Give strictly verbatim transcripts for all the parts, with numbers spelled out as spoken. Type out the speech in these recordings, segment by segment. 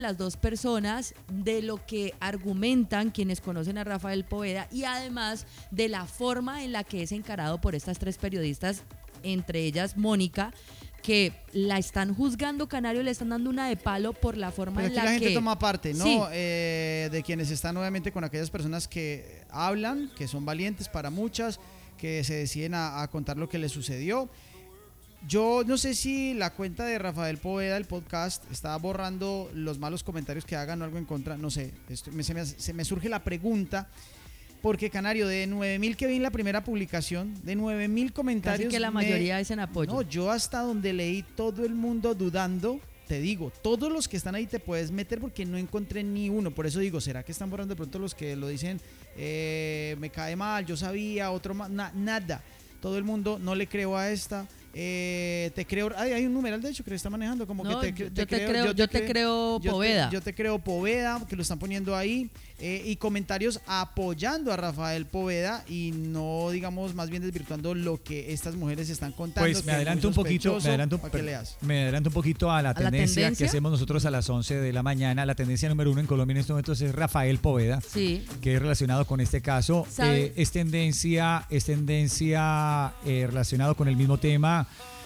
las dos personas, de lo que argumentan quienes conocen a Rafael Poveda y además de la forma en la que es encarado por estas tres periodistas, entre ellas Mónica, que la están juzgando, Canario, le están dando una de palo por la forma Pero en aquí la, la gente que... toma parte, ¿no? Sí. Eh, de quienes están obviamente con aquellas personas que hablan, que son valientes para muchas, que se deciden a, a contar lo que les sucedió. Yo no sé si la cuenta de Rafael Poveda, el podcast, está borrando los malos comentarios que hagan o algo en contra. No sé, esto, me, se, me, se me surge la pregunta. Porque, Canario, de nueve mil que vi en la primera publicación, de nueve mil comentarios... Casi que la mayoría me, es en apoyo. No, yo hasta donde leí todo el mundo dudando, te digo, todos los que están ahí te puedes meter porque no encontré ni uno. Por eso digo, ¿será que están borrando de pronto los que lo dicen, eh, me cae mal, yo sabía, otro más? Na, nada. Todo el mundo, no le creo a esta... Eh, te creo, hay, hay un numeral de hecho que le está manejando como no, que te, yo, te, te creo, creo, yo te, cre, creo yo Poveda te, yo te creo Poveda, que lo están poniendo ahí, eh, y comentarios apoyando a Rafael Poveda y no, digamos, más bien desvirtuando lo que estas mujeres están contando. Pues me adelanto un poquito, me adelanto, que leas. me adelanto un poquito a la, ¿A tendencia, la tendencia que hacemos nosotros a las once de la mañana. La tendencia número uno en Colombia en estos momentos es Rafael Poveda, sí, que es relacionado con este caso. Eh, es tendencia, es tendencia eh, relacionado con el mismo tema.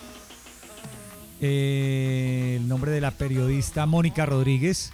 Eh, el nombre de la periodista Mónica Rodríguez.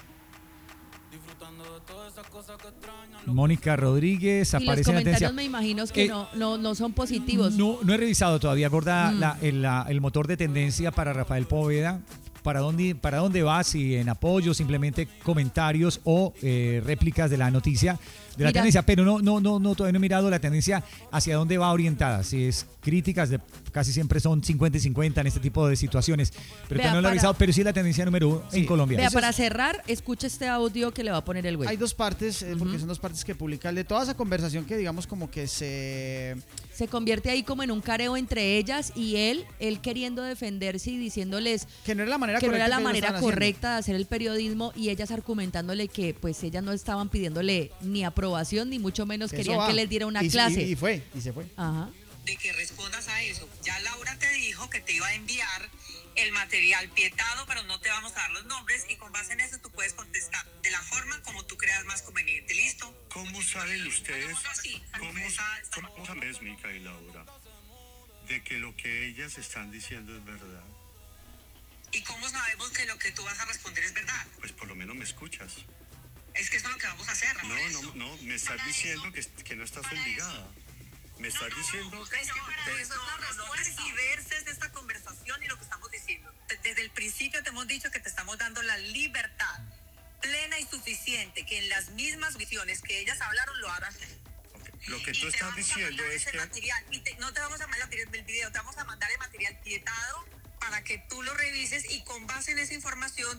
Mónica Rodríguez aparece y los en la tendencia. me imagino que eh, no, no, no son positivos. No, no he revisado todavía, Gorda, mm. la, el, la, el motor de tendencia para Rafael Poveda. ¿Para dónde, para dónde va? Si en apoyo, simplemente comentarios o eh, réplicas de la noticia de la Mira, tendencia, pero no, no, no, no, todavía no he mirado la tendencia hacia dónde va orientada. Si es críticas, de, casi siempre son cincuenta y cincuenta en este tipo de situaciones, pero Vea, todavía no lo he revisado, pero sí es la tendencia número uno sí. en Colombia. Vea, Eso para es, cerrar, escucha este audio que le va a poner el güey. Hay dos partes, eh, porque uh-huh. son dos partes que publica. El de toda esa conversación que digamos como que se... Se convierte ahí como en un careo entre ellas y él, él queriendo defenderse y diciéndoles que no era la manera que correcta, no era la manera correcta haciendo. de hacer el periodismo y ellas argumentándole que pues ellas no estaban pidiéndole ni aprobación ni mucho menos eso querían va. que les diera una y, clase. Y, y fue, y se fue. Ajá. De que respondas a eso. Ya Laura te dijo que te iba a enviar el material pietado, pero no te vamos a dar los nombres y con base en eso tú puedes contestar de la forma como tú creas más conveniente. ¿Listo? ¿Cómo saben ustedes? Así, ¿Cómo, ¿Cómo sabes, Mica y Laura, de que lo que ellas están diciendo es verdad? ¿Y cómo sabemos que lo que tú vas a responder es verdad? Pues por lo menos me escuchas. Es que eso es lo que vamos a hacer. No, no, no, me estás diciendo que, que no estás obligada. Me estás no, diciendo... No, es que para eso es la respuesta. Y verses de esta conversación y lo que estamos diciendo. Desde el principio te hemos dicho que te estamos dando la libertad plena y suficiente, que en las mismas visiones que ellas hablaron lo hagas. Okay. Lo que tú estás diciendo es que... Material, y te, no te vamos a mandar el video, te vamos a mandar el material pietado para que tú lo revises y con base en esa información